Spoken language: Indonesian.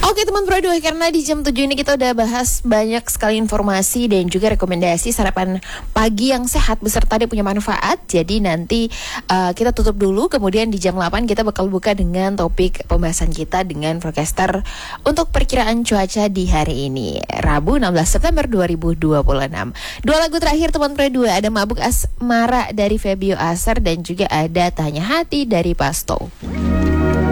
Oke teman Pro 2, karena di jam 7 ini kita udah bahas banyak sekali informasi dan juga rekomendasi sarapan pagi yang sehat beserta dia punya manfaat. Jadi nanti kita tutup dulu, kemudian di jam 8 kita bakal buka dengan topik pembahasan kita dengan forecaster untuk perkiraan cuaca di hari ini, Rabu 16 September 2026. Dua lagu terakhir teman Pro 2, ada Mabuk Asmara dari Febio Aser dan juga ada Tanya Hati dari Pasto.